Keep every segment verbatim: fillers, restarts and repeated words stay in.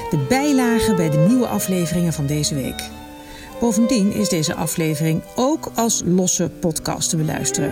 de bijlage bij de nieuwe afleveringen van deze week. Bovendien is deze aflevering ook als losse podcast te beluisteren.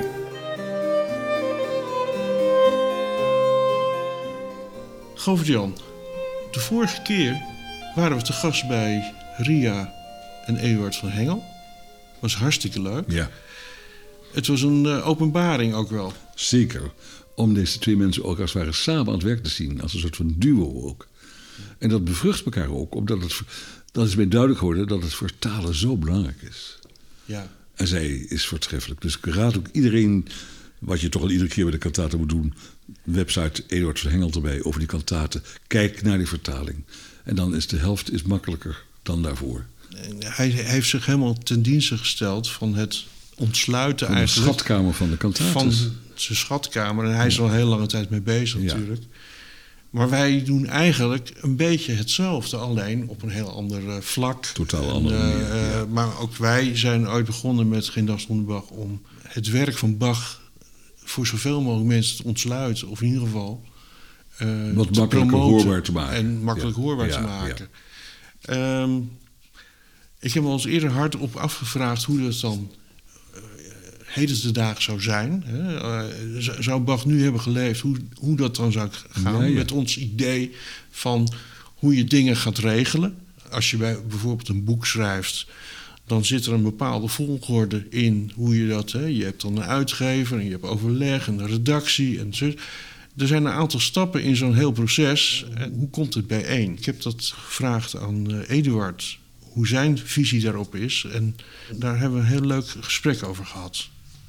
Govert-Jan, de vorige keer waren we te gast bij Ria en Eduard van Hengel. Was hartstikke leuk. Ja. Het was een uh, openbaring ook wel. Zeker. Om deze twee mensen ook als het ware samen aan het werk te zien. Als een soort van duo ook. En dat bevrucht elkaar ook. Omdat het, dat is mij duidelijk geworden dat het voor talen zo belangrijk is. Ja. En zij is voortreffelijk. Dus ik raad ook iedereen, wat je toch al iedere keer bij de kantaten moet doen, website Eduard van Hengel erbij over die kantaten. Kijk naar die vertaling. En dan is de helft is makkelijker dan daarvoor. Hij, hij heeft zich helemaal ten dienste gesteld van het ontsluiten van de eigenlijk. schatkamer van de kantaten. Van zijn schatkamer. En hij is er al heel lange tijd mee bezig ja. natuurlijk. Maar wij doen eigenlijk een beetje hetzelfde. Alleen op een heel ander uh, vlak. Totaal andere uh, manier. Ja. Uh, maar ook wij zijn ooit begonnen met Geen Dag zonder Bach om het werk van Bach voor zoveel mogelijk mensen te ontsluiten. Of in ieder geval uh, wat te makkelijker hoorbaar te maken. En makkelijk ja. hoorbaar ja, te maken. Ja. Um, ik heb me al eens eerder hardop afgevraagd hoe dat dan uh, heden de dagen zou zijn. Hè? Uh, zou Bach nu hebben geleefd, hoe, hoe dat dan zou gaan ja, ja. met ons idee van hoe je dingen gaat regelen. Als je bij, bijvoorbeeld een boek schrijft, dan zit er een bepaalde volgorde in hoe je dat... Hè, je hebt dan een uitgever en je hebt overleg en een redactie en zo. Er zijn een aantal stappen in zo'n heel proces. En hoe komt het bijeen? Ik heb dat gevraagd aan uh, Eduard, hoe zijn visie daarop is. En daar hebben we een heel leuk gesprek over gehad.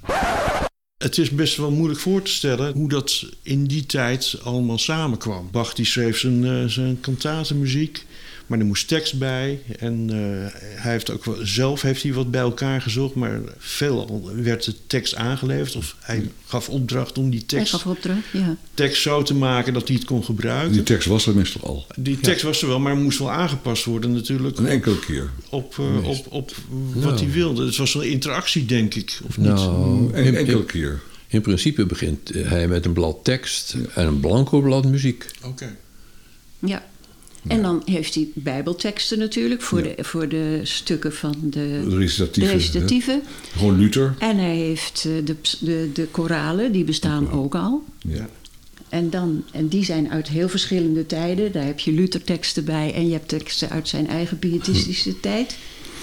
Het is best wel moeilijk voor te stellen hoe dat in die tijd allemaal samenkwam. Bach die schreef zijn, uh, zijn kantatenmuziek, maar er moest tekst bij. En uh, hij heeft ook wel, zelf heeft hij wat bij elkaar gezocht, maar veelal werd de tekst aangeleverd. Of hij gaf opdracht om die tekst, hij gaf opdracht, ja. tekst zo te maken dat hij het kon gebruiken. Die tekst was er meestal al. Die tekst ja. was er wel, maar moest wel aangepast worden natuurlijk. Een enkele keer. Op, uh, op, op wat nou. hij wilde. Het was een interactie, denk ik. Of nou, niet? Een enkele keer. In principe begint hij met een blad tekst en een blanco blad muziek. Oké. Okay. Ja. En dan heeft hij bijbelteksten natuurlijk voor, ja. de, voor de stukken van de, de recitatieve. De recitatieve. Gewoon Luther. En hij heeft de, de, de koralen, die bestaan ook al. Ja. En, dan, en die zijn uit heel verschillende tijden. Daar heb je Luther-teksten bij en je hebt teksten uit zijn eigen pietistische hm. tijd.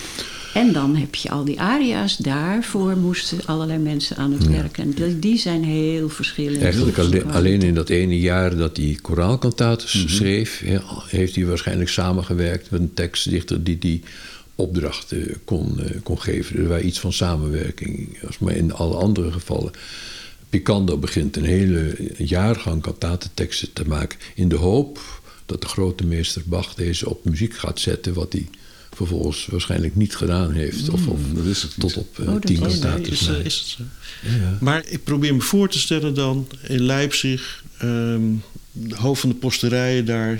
En dan heb je al die aria's. Daarvoor moesten allerlei mensen aan het werk. En die, die zijn heel verschillend. Eigenlijk alleen, alleen in dat ene jaar dat hij koraalkantaten mm-hmm. schreef, heeft hij waarschijnlijk samengewerkt met een tekstdichter die die opdrachten kon, kon geven. Er was iets van samenwerking. Maar in alle andere gevallen. Picander begint een hele jaargang kantatenteksten te maken in de hoop dat de grote meester Bach deze op muziek gaat zetten, wat hij vervolgens waarschijnlijk niet gedaan heeft. Of, of mm, dat is het tot op uh, oh, tien kantaten. Nee, is, is het zo. Ja, ja. Maar ik probeer me voor te stellen dan in Leipzig, um, de hoofd van de posterijen daar,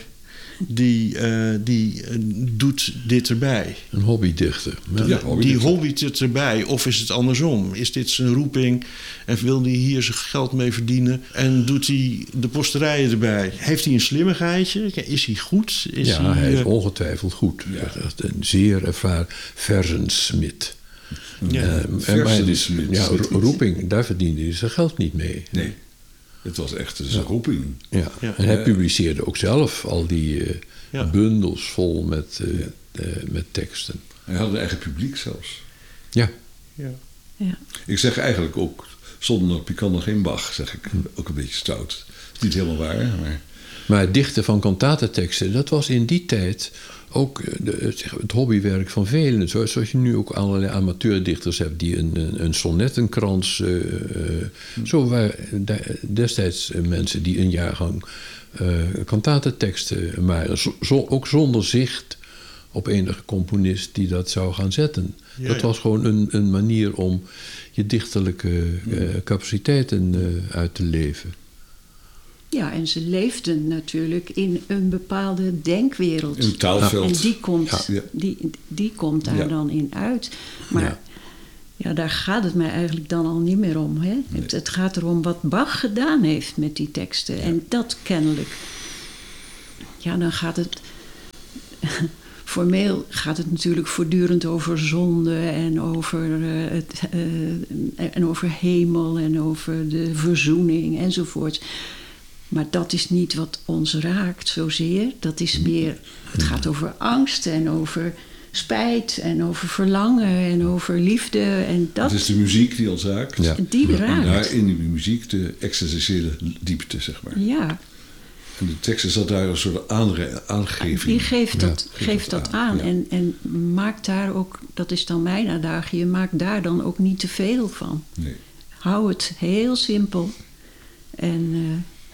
die, uh, die uh, doet dit erbij. Een hobbydichter. Ja, ja, hobbydichter. Die hobbyt het erbij. Of is het andersom? Is dit zijn roeping en wil hij hier zijn geld mee verdienen en doet hij de posterijen erbij? Heeft hij een slimmigheidje? Is hij goed? Is ja, hij, hij is uh, ongetwijfeld goed. Ja. Een zeer ervaren versensmid. Ja, uh, versensmid. Ja, roeping, daar verdiende hij zijn geld niet mee. Nee. Het was echt zijn ja. roeping. Ja. Ja. En hij uh, publiceerde ook zelf al die uh, ja. bundels vol met, uh, ja. uh, met teksten. Hij had een eigen publiek zelfs. Ja. ja. ja. Ik zeg eigenlijk ook, zonder Picander geen Bach, zeg ik hm. ook een beetje stout. Het is niet helemaal waar, maar... Maar het dichten van kantatenteksten, dat was in die tijd ook de, het hobbywerk van velen. Zoals je nu ook allerlei amateurdichters hebt die een, een, een sonnettenkrans... Uh, hm. Zo waren destijds mensen die een jaargang uh, kantatenteksten maken. Zo, zo, ook zonder zicht op enige componist die dat zou gaan zetten. Ja, dat ja. was gewoon een, een manier om je dichterlijke uh, capaciteiten uh, uit te leven. Ja, en ze leefden natuurlijk in een bepaalde denkwereld. In een taalveld. En die komt, ja. die, die komt daar ja. dan in uit. Maar ja. ja, daar gaat het mij eigenlijk dan al niet meer om. Hè? Nee. Het, het gaat erom wat Bach gedaan heeft met die teksten. Ja. En dat kennelijk... Ja, dan gaat het... formeel gaat het natuurlijk voortdurend over zonde en over, uh, het, uh, en over hemel en over de verzoening enzovoort. Maar dat is niet wat ons raakt zozeer. Dat is meer, het gaat over angst en over spijt en over verlangen en over liefde. En dat, het is de muziek die ons raakt. Ja. Die raakt. En daar in die muziek de existentiële diepte, zeg maar. Ja. En de tekst is dat daar een soort aanre- aangeving. Die geeft dat, Ja, geeft dat aan. Ja. En, en maakt daar ook, dat is dan mijn uitdaging, maak daar dan ook niet te veel van. Nee. Hou het heel simpel. En uh,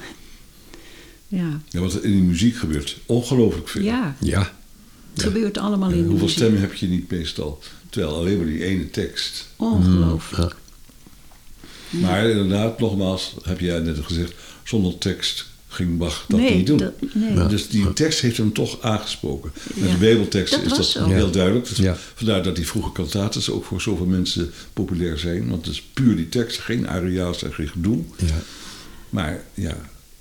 ja. Ja, wat er in die muziek gebeurt, ongelooflijk veel. Ja, Ja. het gebeurt allemaal Ja, in de hoeveel muziek. stemmen heb je niet meestal? Terwijl alleen maar die ene tekst. Ongelooflijk. Ja. Maar inderdaad, nogmaals, heb jij net al gezegd, zonder tekst ging Bach dat Nee, niet doen. dat- nee. Ja. Dus die tekst heeft hem toch aangesproken. Met Ja. de Bijbelteksten Dat is was dat zo. heel Ja. duidelijk. Dus Ja. vandaar dat die vroege cantates ook voor zoveel mensen populair zijn. Want het is puur die tekst, geen aria's en geen gedoe. Ja. Maar ja,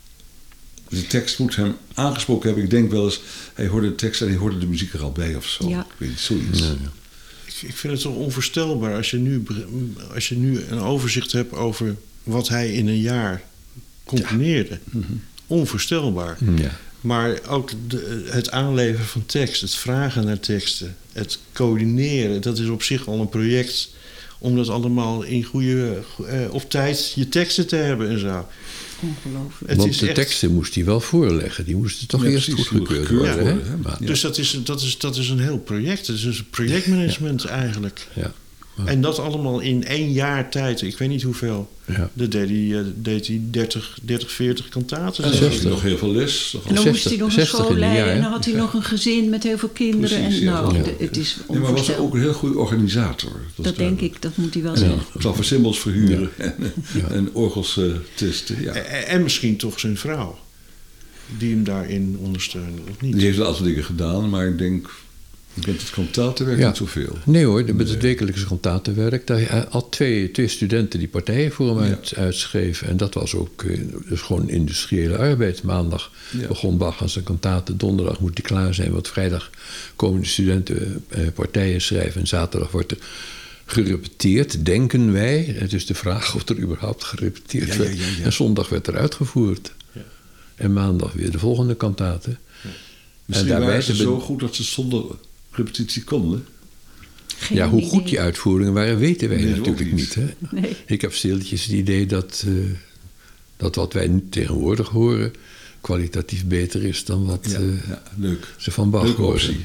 de tekst moet hem aangesproken hebben. Ik denk wel eens, hij hoorde de tekst en hij hoorde de muziek er al bij of zo. Ja. Ik weet niet, zoiets. Ik, ik vind het toch onvoorstelbaar als je, nu, als je nu een overzicht hebt over wat hij in een jaar componeerde. Onvoorstelbaar. Ja. Maar ook de, het aanleveren van tekst, het vragen naar teksten, het coördineren, dat is op zich al een project om dat allemaal in goede, eh, op tijd je teksten te hebben en zo. Ongelooflijk. Het Want is de echt- teksten moest hij wel voorleggen. Die moesten toch Ja, eerst precies, goedgekeurd goedgekeurd worden. worden, hè? hè? Maar- Ja. Dus dat is, dat, is, dat is een heel project. Het is een projectmanagement eigenlijk. Ja. En dat allemaal in één jaar tijd. Ik weet niet hoeveel. Ja. Dat deed hij, eh, deed hij dertig, dertig, veertig kantaten. En dan zelfs. had hij nog heel veel les. En dan moest zestig hij nog een zestig in school een leiden jaar, en hè? dan had hij nog een gezin met heel veel kinderen. Precies, en ja. nou, Ja. de- het is Ja, maar was hij onvoorstelbaar. ook een heel goede organisator. Dat, is Dat denk duidelijk. ik, dat moet hij wel En zeggen. klaversymbals verhuren en, en orgels eh, testen. Ja. En, en misschien toch zijn vrouw. Die hem daarin ondersteunde, of niet? Die heeft een aantal dingen gedaan, maar ik denk met het kantatenwerk Ja. niet zoveel. Nee hoor, met het wekelijkse kantatenwerk. Daar had twee, twee studenten die partijen voor hem Ja. uit, uitschreven. En dat was ook eh, dus gewoon industriële arbeid. Maandag Ja. begon Bach aan zijn kantaten. Donderdag moet hij klaar zijn. Want vrijdag komen de studenten eh, partijen schrijven. En zaterdag wordt er gerepeteerd, denken wij. Het is de vraag of er überhaupt gerepeteerd Ja, ja, werd. ja, ja. En zondag werd er uitgevoerd. Ja. En maandag weer de volgende kantaten. Misschien daarbij waren ze te ben- zo goed dat ze zonder repetitie konden. Geen Ja, hoe idee. goed die uitvoeringen waren, weten wij Weten we natuurlijk ook niet. niet. Hè? Nee. Ik heb stilletjes het idee dat, eh, dat wat wij nu tegenwoordig horen kwalitatief beter is dan wat Ja, eh, ja, leuk. ze van Bach Leuke horen. optie.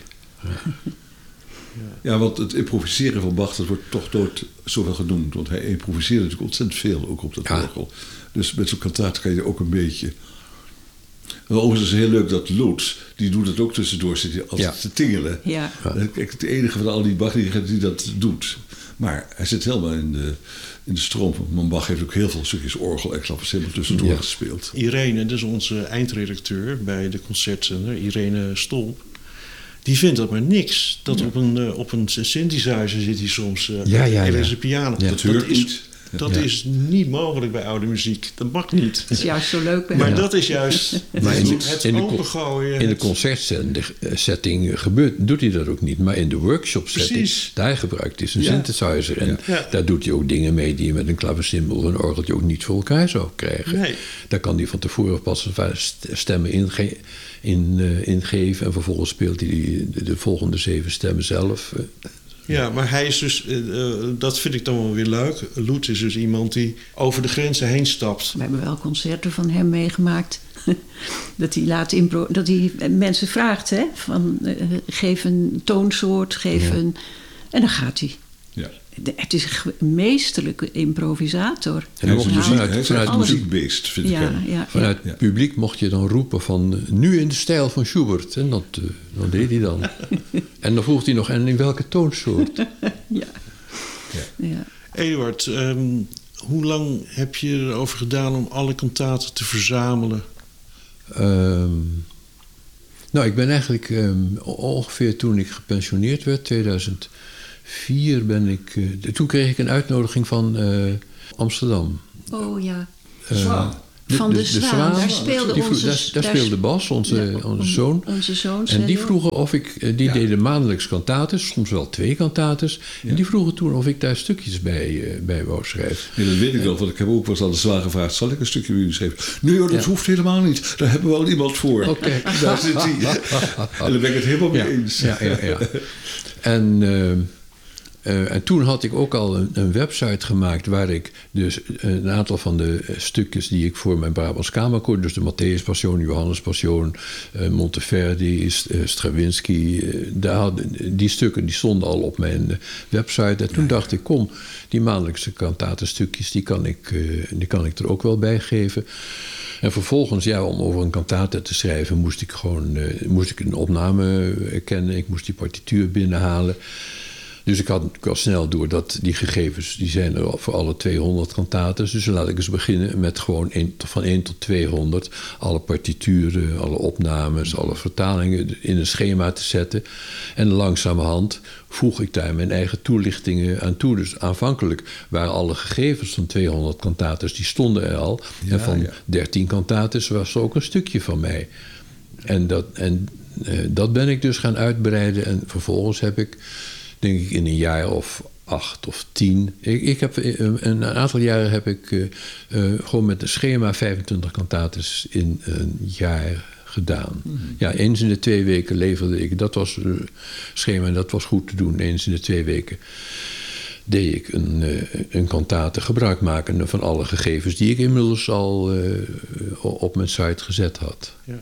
Ja, want het improviseren van Bach, dat wordt toch nooit zoveel genoemd. Want hij improviseerde natuurlijk ontzettend veel, ook op dat Ja. orgel. Dus met zo'n kantaat kan je ook een beetje... En overigens is het heel leuk dat Lutz, die doet het ook tussendoor, zit hij altijd Ja. te tingelen. Ja. Ja. Kijk, de enige van al die Bach die, die dat doet. Maar hij zit helemaal in de, in de stroom. Want Bach heeft ook heel veel stukjes orgel en klaversymbol tussendoor Ja. gespeeld. Irene, dat is onze eindredacteur bij de concertzender, Irene Stolp. Die vindt dat maar niks. Dat op, een, eh, op een synthesizer zit hij soms. eh Ja, ja, ja. elektrische piano. Ja. Dat hoort is, niet. Dat Ja. is niet mogelijk bij oude muziek. Dat mag niet. Dat is juist zo leuk bij Maar hem. dat is juist Maar in de- het in de con- opengooien. In de het- concertsetting gebeurt, doet hij dat ook niet. Maar in de workshop setting, Precies. daar gebruikt hij zijn Ja. synthesizer. En Ja. daar doet hij ook dingen mee die je met een klaversymbol of een orgeltje ook niet voor elkaar zou krijgen. Nee. Daar kan hij van tevoren pas een paar st- stemmen inge- in, eh, ingeven. En vervolgens speelt hij die, de, de volgende zeven stemmen zelf. Eh, Ja, maar hij is dus, eh, eh, dat vind ik dan wel weer leuk. Lutz is dus iemand die over de grenzen heen stapt. We hebben wel concerten van hem meegemaakt. dat hij laat impro dat hij mensen vraagt, hè? Van, eh, geef een toonsoort, geef Ja. een... En dan gaat hij. Ja. De- Het is een ge- meesterlijke improvisator. En Hij is mocht een je muziek, vanuit, hij is vanuit, echt een alles- muziekbeest, vind ik Ja, hem. ja, vanuit Ja. het publiek mocht je dan roepen van... eh, nu in de stijl van Schubert. En dat, eh, dat deed hij dan. En dan vroeg hij nog, en in welke toonsoort? ja. ja. Eduard, ehm, hoe lang heb je erover gedaan om alle kantaten te verzamelen? Ehm, nou, ik ben eigenlijk ehm, ongeveer toen ik gepensioneerd werd, tweeduizend vier ben ik... eh, toen kreeg ik een uitnodiging van eh, Amsterdam. Oh ja. Eh, Zwaan. Van de, de, de Zwaan, daar speelde die, onze... Daar, daar speelde Bas, onze, ja, onze zoon. Onze zoon. En die vroegen of ik... Die ja. deden maandelijks kantates, soms wel twee kantates. Ja. En die vroegen toen of ik daar stukjes bij, uh, bij wou schrijven. Ja, dat weet ik wel, want ik heb ook wel eens aan de Zwaan gevraagd... zal ik een stukje bij jullie schrijven? Nee hoor, dat ja. hoeft helemaal niet. Daar hebben we al iemand voor. Okay. Daar zit hij. En daar ben ik het helemaal mee ja. eens. Ja, ja, ja. En... Uh, Uh, en toen had ik ook al een, een website gemaakt... waar ik dus een aantal van de stukjes die ik voor mijn Brabants Kamerkoor... dus de Matthäus Passion, Johannes Passion, uh, Monteverdi, uh, Stravinsky... Uh, daar hadden, die stukken die stonden al op mijn uh, website. En toen dacht ik, kom, die maandelijkse kantatenstukjes... Die kan, ik, uh, die kan ik er ook wel bij geven. En vervolgens, ja, om over een kantate te schrijven... moest ik gewoon uh, moest ik een opname kennen. Ik moest die partituur binnenhalen... Dus ik had, ik was snel door dat die gegevens, die zijn er voor alle tweehonderd kantates. Dus laat ik eens beginnen met gewoon een, van één tot tweehonderd. Alle partituren, alle opnames, alle vertalingen in een schema te zetten. En langzamerhand voeg ik daar mijn eigen toelichtingen aan toe. Dus aanvankelijk waren alle gegevens van tweehonderd kantates, die stonden er al. Ja, en van ja. dertien kantates was er ook een stukje van mij. En, dat, en uh, dat ben ik dus gaan uitbreiden. En vervolgens heb ik... denk ik in een jaar of acht of tien. Ik, ik heb, een aantal jaren heb ik uh, uh, gewoon met een schema vijfentwintig kantates in een jaar gedaan. Mm-hmm. Ja, eens in de twee weken leverde ik. Dat was een schema en dat was goed te doen. Eens in de twee weken deed ik een, uh, een kantate gebruik maken van alle gegevens... die ik inmiddels al uh, op mijn site gezet had. Ja.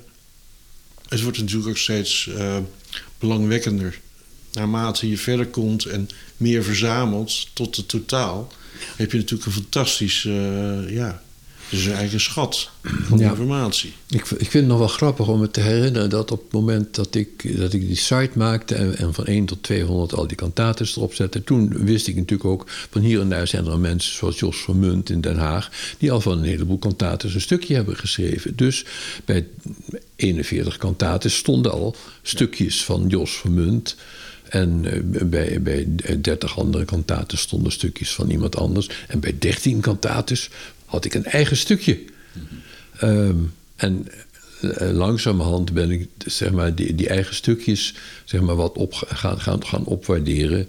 Het wordt natuurlijk ook steeds uh, belangwekkender... naarmate je verder komt en meer verzamelt tot het totaal... heb je natuurlijk een fantastisch... Uh, ja, dus een eigen schat van ja. informatie. Ik, ik vind het nog wel grappig om me te herinneren... dat op het moment dat ik, dat ik die site maakte... En, en van één tot tweehonderd al die kantates erop zette... toen wist ik natuurlijk ook... van hier en daar zijn er mensen zoals Jos van Munt in Den Haag... die al van een heleboel kantates een stukje hebben geschreven. Dus bij eenenveertig kantates stonden al stukjes ja. van Jos van Munt... En uh, bij, bij dertig andere kantates stonden stukjes van iemand anders. En bij dertien kantates had ik een eigen stukje. Mm-hmm. Um, en uh, langzamerhand ben ik zeg maar, die, die eigen stukjes zeg maar, wat op, gaan, gaan, gaan opwaarderen.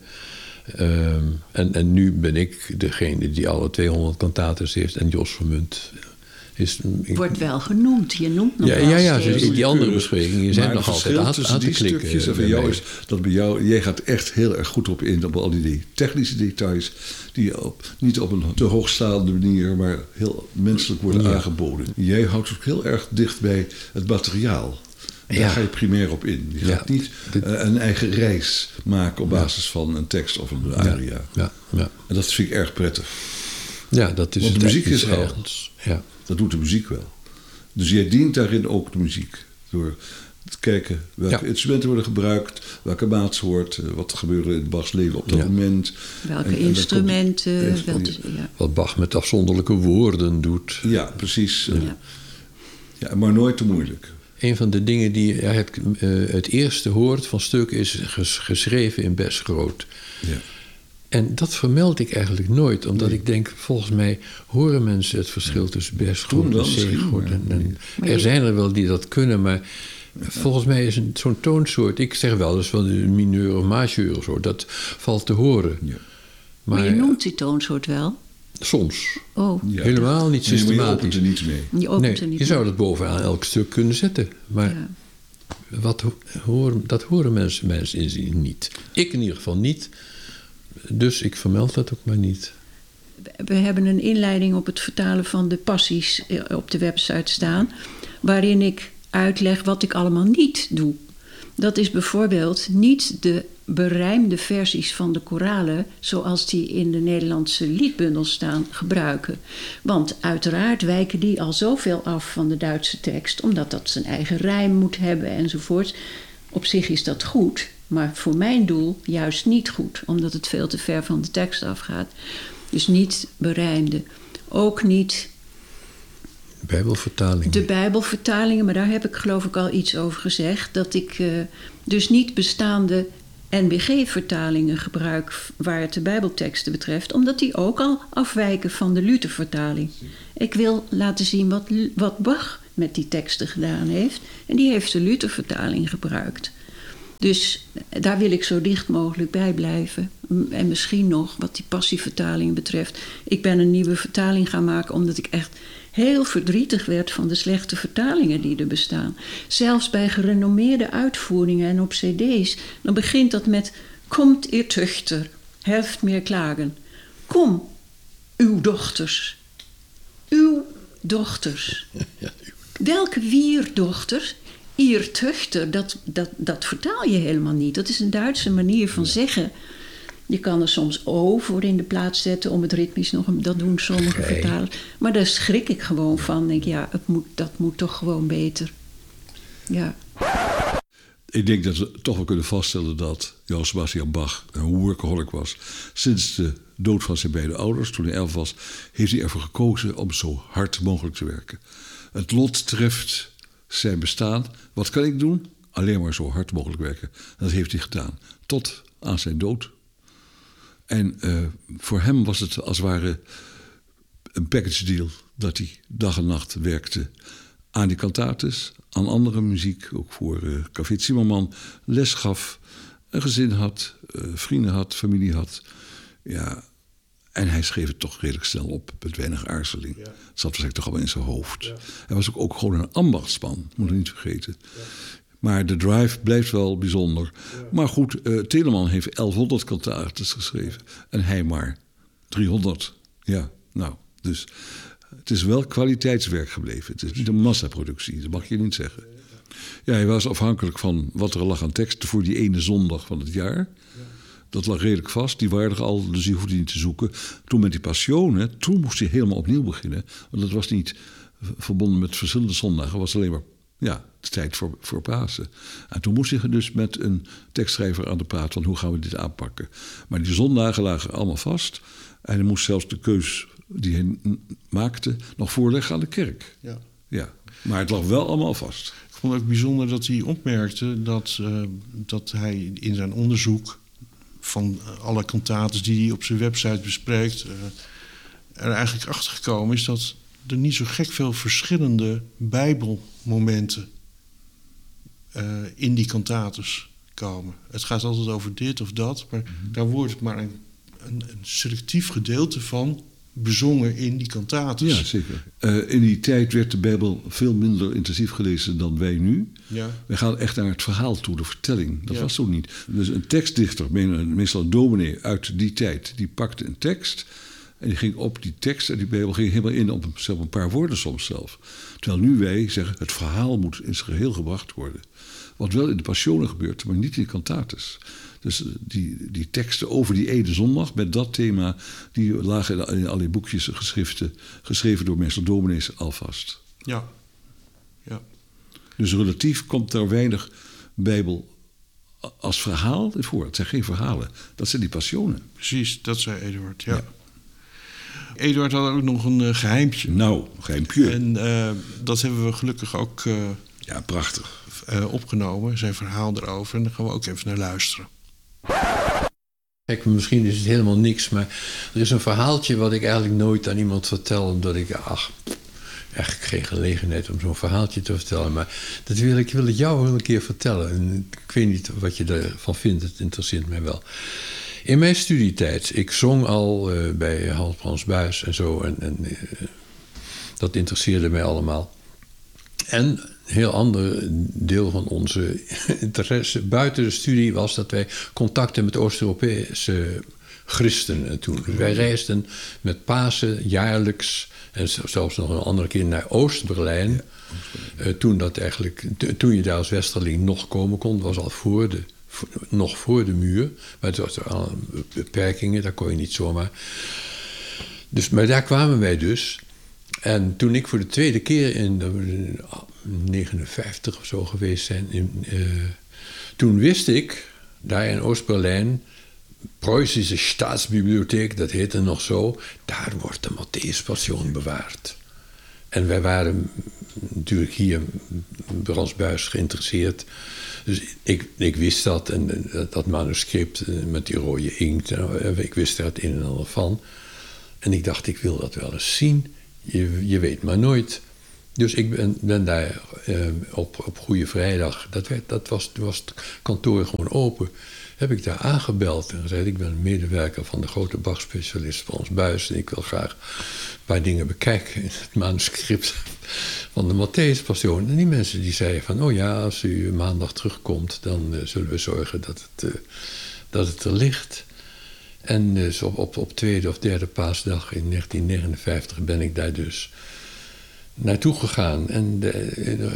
Um, en, en nu ben ik degene die alle tweehonderd kantates heeft. En Jos van Munt... Is, ik, wordt wel genoemd. Je noemt nog ja, wel ja, ja, steeds. die andere besprekingen zijn nog altijd aan, aan te klikken. Stukjes en van jou is dat bij jou, jij gaat echt heel erg goed op in op al die technische details die op, niet op een te hoogstaande manier, maar heel menselijk worden ja. aangeboden. Jij houdt ook heel erg dicht bij het materiaal. Daar ja. ga je primair op in. Je gaat ja. niet uh, een eigen reis maken op basis ja. van een tekst of een aria. Ja. Ja. Ja. En dat vind ik erg prettig. Ja, dat is Want de muziek is ergens. Ja. Dat doet de muziek wel. Dus jij dient daarin ook de muziek. Door te kijken welke ja. instrumenten worden gebruikt, welke maatsoort, wat er gebeurde in Bachs leven op dat ja. moment. Welke en, instrumenten. En wel te, ja. Wat Bach met afzonderlijke woorden doet. Ja, precies. Ja. Ja, maar nooit te moeilijk. Een van de dingen die je eigenlijk uh, het eerste hoort van stukken is ges- geschreven in best groot. Ja. En dat vermeld ik eigenlijk nooit, omdat nee. ik denk, volgens mij horen mensen het verschil tussen best groot en C-groot. En, en er zijn er wel die dat kunnen, maar volgens mij is een, zo'n toonsoort, ik zeg wel eens van een mineur of majeur of zo, dat valt te horen. Ja. Maar, maar je noemt die toonsoort wel? Soms. Oh. Ja. Helemaal niet systematisch. Nee, maar je opent er niet mee. Je, opent nee, er niet je zou mee. dat bovenaan elk stuk kunnen zetten, maar... Ja. Wat horen, dat horen mensen, mensen inzien niet. Ik in ieder geval niet. Dus ik vermeld dat ook maar niet. We hebben een inleiding op het vertalen van de passies op de website staan, waarin ik uitleg wat ik allemaal niet doe. Dat is bijvoorbeeld niet de berijmde versies van de koralen, zoals die in de Nederlandse liedbundel staan, gebruiken. Want uiteraard wijken die al zoveel af van de Duitse tekst, omdat dat zijn eigen rijm moet hebben enzovoort. Op zich is dat goed, maar voor mijn doel juist niet goed, omdat het veel te ver van de tekst afgaat. Dus niet berijmde. Ook niet Bijbelvertalingen. De Bijbelvertalingen, maar daar heb ik geloof ik al iets over gezegd. Dat ik uh, dus niet bestaande N B G-vertalingen gebruik waar het de Bijbelteksten betreft, omdat die ook al afwijken van de Luther-vertaling. Ik wil laten zien wat, wat Bach met die teksten gedaan heeft. En die heeft de Luther-vertaling gebruikt. Dus daar wil ik zo dicht mogelijk bij blijven. En misschien nog wat die passievertaling betreft. Ik ben een nieuwe vertaling gaan maken omdat ik echt heel verdrietig werd van de slechte vertalingen die er bestaan. Zelfs bij gerenommeerde uitvoeringen en op cd's. Dan begint dat met: komt eer tuchter, helft meer klagen. Kom, uw dochters. Uw dochters. Welke wierdochters? Ihr tuchter, dat, dat, dat vertaal je helemaal niet. Dat is een Duitse manier van zeggen. Je kan er soms O voor in de plaats zetten om het ritmisch nog... Dat doen sommige okay. vertalers. Maar daar schrik ik gewoon van. Denk, ja, het moet, dat moet toch gewoon beter. Ja. Ik denk dat we toch wel kunnen vaststellen dat Johann Sebastian Bach een workaholic was. Sinds de dood van zijn beide ouders, toen hij elf was, heeft hij ervoor gekozen om zo hard mogelijk te werken. Het lot treft zijn bestaan. Wat kan ik doen? Alleen maar zo hard mogelijk werken. Dat heeft hij gedaan. Tot aan zijn dood. En uh, voor hem was het als het ware een package deal. Dat hij dag en nacht werkte aan die cantates, aan andere muziek. Ook voor uh, Café Zimmerman. Les gaf, een gezin had, uh, vrienden had, familie had. Ja, en hij schreef het toch redelijk snel op, met weinig aarzeling. Ja. Dat zat waarschijnlijk toch allemaal in zijn hoofd. Ja. Hij was ook, ook gewoon een ambachtsman, moet je niet vergeten. Ja. Maar de drive blijft wel bijzonder. Ja. Maar goed, uh, Telemann heeft elfhonderd cantates geschreven. En hij maar driehonderd. Ja, nou, dus het is wel kwaliteitswerk gebleven. Het is niet een massaproductie, dat mag je niet zeggen. Ja, hij was afhankelijk van wat er lag aan teksten voor die ene zondag van het jaar. Ja. Dat lag redelijk vast, die waren er al, dus die hoefde niet te zoeken. Toen met die Passionen, toen moest hij helemaal opnieuw beginnen. Want dat was niet verbonden met verschillende zondagen, het was alleen maar ja, de tijd voor, voor Pasen. En toen moest hij dus met een tekstschrijver aan de praat van hoe gaan we dit aanpakken. Maar die zondagen lagen allemaal vast. En hij moest zelfs de keus die hij maakte nog voorleggen aan de kerk. Ja. Ja. Maar het lag wel allemaal vast. Ik vond het ook bijzonder dat hij opmerkte dat, uh, dat hij in zijn onderzoek van alle cantates die hij op zijn website bespreekt, uh, er eigenlijk achter gekomen is dat er niet zo gek veel verschillende bijbelmomenten uh, in die cantates komen. Het gaat altijd over dit of dat, maar mm-hmm. daar wordt maar een, een, een selectief gedeelte van bezongen in die cantates. Ja, zeker. Uh, in die tijd werd de Bijbel veel minder intensief gelezen dan wij nu. Ja. Wij gaan echt naar het verhaal toe, de vertelling. Dat ja. was zo niet. Dus een tekstdichter, meestal een dominee uit die tijd, die pakte een tekst en die ging op die tekst en die Bijbel ging helemaal in op zelf een paar woorden soms zelf. Terwijl nu wij zeggen, het verhaal moet in zijn geheel gebracht worden. Wat wel in de Passionen gebeurt, maar niet in de cantates. Dus die, die teksten over die ene zondag met dat thema, die lagen in al die boekjes, geschriften, geschreven door meester dominees alvast. Ja. ja. Dus relatief komt er weinig Bijbel als verhaal voor. Het zijn geen verhalen, dat zijn die Passionen. Precies, dat zei Eduard, ja. ja. Eduard had ook nog een uh, geheimpje. Nou, geheimpje. En uh, dat hebben we gelukkig ook uh, ja, prachtig. Uh, opgenomen, zijn verhaal erover. En daar gaan we ook even naar luisteren. Kijk, misschien is het helemaal niks, maar er is een verhaaltje wat ik eigenlijk nooit aan iemand vertel, omdat ik, ach, eigenlijk geen gelegenheid om zo'n verhaaltje te vertellen, maar dat wil ik, wil ik jou wel een keer vertellen. En ik weet niet wat je ervan vindt, het interesseert mij wel. In mijn studietijd, ik zong al uh, bij Hans Frans Buys en zo, en, en uh, dat interesseerde mij allemaal. En een heel ander deel van onze interesse buiten de studie was dat wij contacten met Oost-Europese christenen toen. Wij reisden met Pasen jaarlijks en zelfs nog een andere keer naar Oost-Berlijn. Ja, Oost-Berlijn. Uh, toen, dat eigenlijk, toen je daar als westerling nog komen kon, was al voor de, voor, nog voor de muur. Maar het was er al beperkingen, daar kon je niet zomaar. Dus, maar daar kwamen wij dus. En toen ik voor de tweede keer in negenenvijftig of zo geweest zijn, in, uh, toen wist ik, daar in Oost-Berlijn, Preußische Staatsbibliotheek, dat heette nog zo, daar wordt de Matthäus-passion bewaard. En wij waren natuurlijk hier bij Frans Buys geïnteresseerd. Dus ik, ik wist dat en dat, dat manuscript met die rode inkt, ik wist er het een en ander van. En ik dacht, ik wil dat wel eens zien. Je, je weet maar nooit. Dus ik ben, ben daar eh, op, op Goede Vrijdag, dat, werd, dat was, was het kantoor gewoon open, heb ik daar aangebeld en gezegd, ik ben een medewerker van de grote Bach-specialist Frans Buijs en ik wil graag een paar dingen bekijken in het manuscript van de Matthäus Passion. En die mensen die zeiden van, oh ja, als u maandag terugkomt, dan uh, zullen we zorgen dat het, uh, dat het er ligt. En dus op, op, op tweede of derde paasdag in negentien negenenvijftig ben ik daar dus naartoe gegaan. En de, de, de,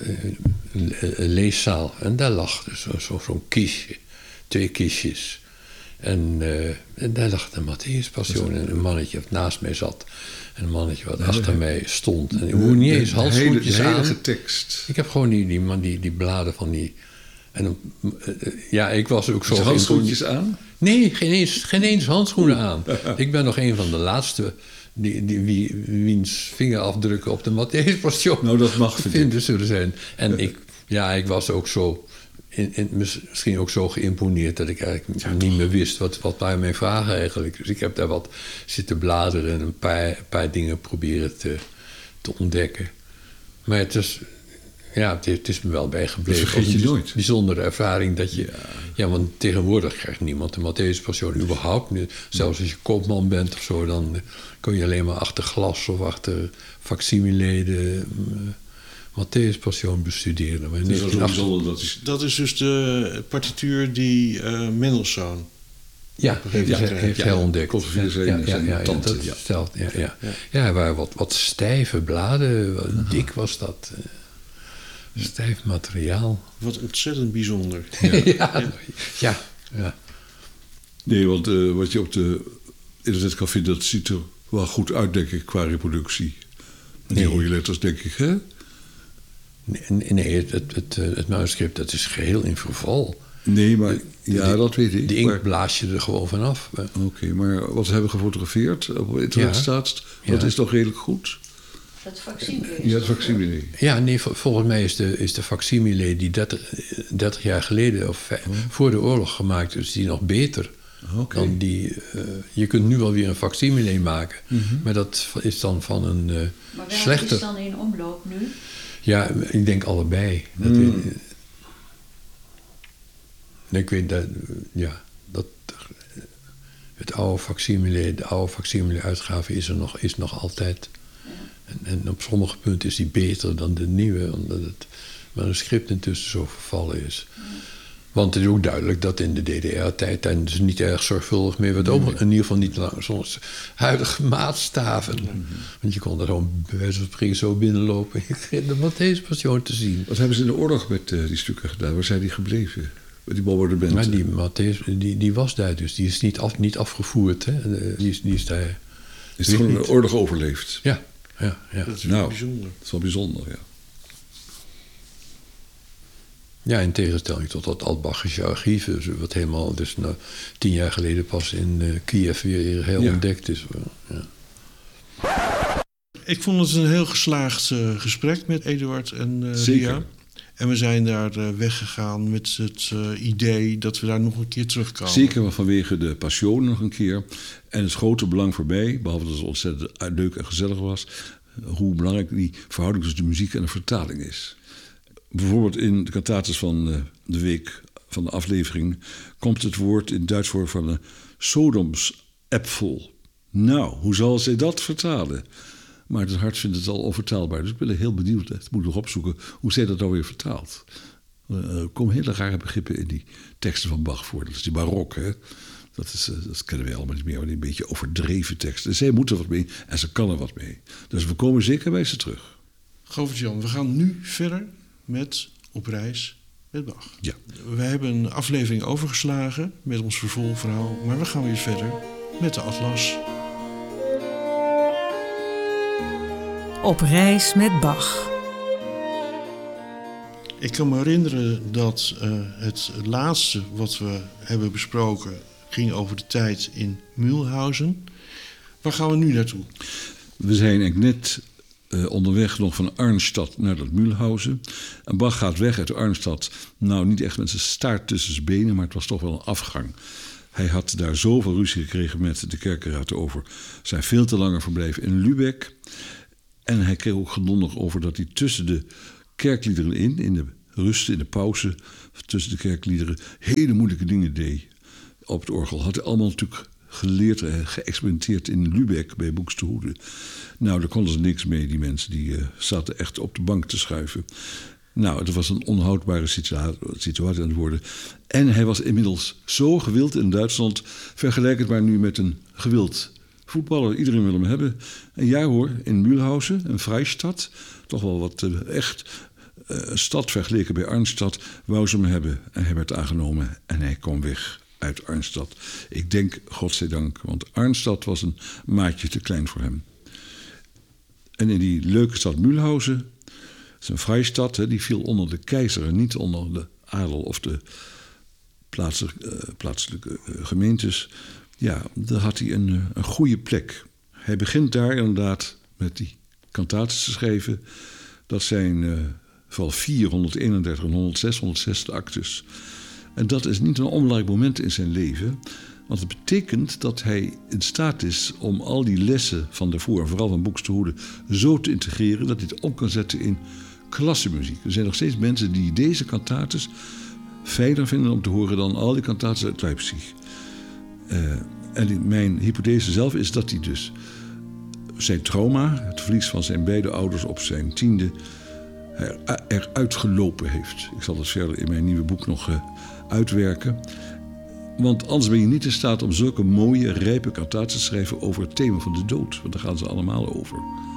de, een leeszaal. En daar lag dus zo, zo, zo'n kistje. Twee kistjes. En, uh, en daar lag de Matthäus Passion. En een mannetje wat naast mij zat. En een mannetje wat achter mij stond. En ik hoef niet eens handschoentjes aan. De heilige tekst. Ik heb gewoon die, die, die, die bladen van die... En uh, ja, ik was ook zo... Handschoentjes aan? Nee, geen eens, geen eens handschoenen aan. Ik ben nog een van de laatste die, die, wie, wiens vingerafdrukken op de Matthäus Passion nou, dat mag te vinden zullen zijn. En ik, ja, ik was ook zo, in, in, misschien ook zo geïmponeerd dat ik eigenlijk ja, niet meer wist wat, wat waren mijn vragen eigenlijk. Dus ik heb daar wat zitten bladeren en een paar, een paar dingen proberen te, te ontdekken. Maar het is... Ja, het is, het is me wel bijgebleven. Dat vergeet je nooit. Een bijzondere ervaring dat je... Ja. ja, want tegenwoordig krijgt niemand de Matthäus Passion überhaupt niet. Zelfs als je koopman bent of zo, dan kun je alleen maar achter glas of achter facsimile de uh, Matthäus Passion bestuderen. Maar dat, is bijzonder, dat, is, dat is dus de partituur die uh, Mendelssohn... Ja, heeft, ja, heeft ja, hij ontdekt. Ja, ja, ja, ja, tante, dat ja. Stelt, ja, ja. Ja. ja, er waren wat, wat stijve bladen. Wat uh-huh. Dik was dat. Stijf materiaal. Wat ontzettend bijzonder. Ja, ja, ja, ja. Nee, want uh, wat je op de internet kan vinden, dat ziet er wel goed uit, denk ik, qua reproductie. Die nee. rode letters, denk ik, hè? Nee, nee het, het, het, het manuscript, dat is geheel in verval. Nee, maar... Ja, de, dat weet ik. De inkt blaas je er gewoon vanaf. Oké, okay, maar wat ze hebben gefotografeerd op internet ja. staat, dat ja. is toch redelijk goed? Dat facsimile. Ja, het facsimile. Ja, nee, volgens mij is de, is de facsimile die dertig, dertig jaar geleden, of oh. voor de oorlog gemaakt is, die nog beter okay. dan die... Uh, je kunt nu wel weer een facsimile maken, mm-hmm. maar dat is dan van een uh, maar welke slechte... is dan in omloop nu? Ja, ik denk allebei. Dat mm. weet, ik weet dat... Ja, dat... Het oude facsimile, de oude facsimile uitgave is er nog, is nog altijd... En, en op sommige punten is die beter dan de nieuwe, omdat het manuscript intussen zo vervallen is. Ja. Want het is ook duidelijk dat in de D D R-tijd en dus niet erg zorgvuldig meer werd over. In ieder geval niet lang zoals huidige maatstaven. Mm-hmm. Want je kon er gewoon bij wijze van spreken zo binnenlopen en de Matthäus Passion te zien. Wat hebben ze in de oorlog met uh, die stukken gedaan? Waar zijn die gebleven? Met die bombardementen? Maar die Matthäus, die, die was daar dus. Die is niet, af, niet afgevoerd. Hè? Die, is, die is daar... Is het gewoon een oorlog overleefd? Ja. Ja, ja. Dat is wel nou, bijzonder. Dat is wel bijzonder, ja. Ja, in tegenstelling tot dat Altbachische archief, dus wat helemaal dus nou, tien jaar geleden pas in uh, Kiev weer heel ja. ontdekt is. Ja. Ik vond het een heel geslaagd uh, gesprek met Eduard en uh, Ria. En we zijn daar uh, weggegaan met het uh, idee dat we daar nog een keer terugkomen. Zeker, maar vanwege de Passion nog een keer. En het grote belang voor mij, behalve dat het ontzettend leuk en gezellig was, hoe belangrijk die verhouding tussen de muziek en de vertaling is. Bijvoorbeeld in de cantates van uh, de week, van de aflevering, komt het woord in Duits voor van een Sodoms Äpfel. Nou, hoe zal zij dat vertalen? Maar het hart vindt het al onvertaalbaar. Dus ik ben er heel benieuwd. Ik moet nog opzoeken hoe zij dat nou weer vertaalt. Er uh, komen hele rare begrippen in die teksten van Bach voor. Dat is die barok, hè. Dat, is, uh, dat kennen wij allemaal niet meer. Maar die een beetje overdreven teksten. En zij moet er wat mee en ze kan er wat mee. Dus we komen zeker bij ze terug. Govert-Jan, we gaan nu verder met Op reis met Bach. Ja. We hebben een aflevering overgeslagen met ons vervolgverhaal. Maar we gaan weer verder met de Atlas. Op reis met Bach. Ik kan me herinneren dat uh, het laatste wat we hebben besproken ging over de tijd in Mühlhausen. Waar gaan we nu naartoe? We zijn eigenlijk net uh, onderweg nog van Arnstadt naar dat Mühlhausen. En Bach gaat weg uit Arnstadt. Nou, niet echt met zijn staart tussen zijn benen, maar het was toch wel een afgang. Hij had daar zoveel ruzie gekregen met de kerkenraad over zijn veel te lange verblijf in Lübeck. En hij kreeg ook gedonder over dat hij tussen de kerkliederen in, in de rust, in de pauze, tussen de kerkliederen, hele moeilijke dingen deed. Op het orgel had hij allemaal natuurlijk geleerd en geëxperimenteerd in Lübeck bij Buxtehude. Nou, daar konden ze niks mee, die mensen. Die uh, zaten echt op de bank te schuiven. Nou, het was een onhoudbare situa- situatie aan het worden. En hij was inmiddels zo gewild in Duitsland. Vergelijk het maar nu met een gewild voetballer. Iedereen wil hem hebben. En ja hoor, in Mühlhausen, een Freistadt, toch wel wat uh, echt uh, een stad vergeleken bij Arnstadt, wou ze hem hebben. En hij werd aangenomen en hij kwam weg uit Arnstadt. Ik denk, godzijdank, want Arnstadt was een maatje te klein voor hem. En in die leuke stad Mühlhausen, dat is een Freistadt, hè, die viel onder de keizer en niet onder de adel of de plaatselijke, uh, plaatselijke uh, gemeentes. Ja, daar had hij een, uh, een goede plek. Hij begint daar inderdaad met die kantaten te schrijven. Dat zijn uh, vooral vier, honderdeenendertig en honderdzes, honderdzestig actes. En dat is niet een onbelangrijk moment in zijn leven. Want het betekent dat hij in staat is om al die lessen van daarvoor, en vooral van Buxtehude, zo te integreren dat hij het op kan zetten in klassemuziek. Er zijn nog steeds mensen die deze kantates fijner vinden om te horen dan al die kantates uit Leipzig. Uh, en mijn hypothese zelf is dat hij dus zijn trauma, het verlies van zijn beide ouders op zijn tiende, er, eruit gelopen heeft. Ik zal dat verder in mijn nieuwe boek nog uh, uitwerken. Want anders ben je niet in staat om zulke mooie, rijpe kantaten te schrijven over het thema van de dood. Want daar gaan ze allemaal over.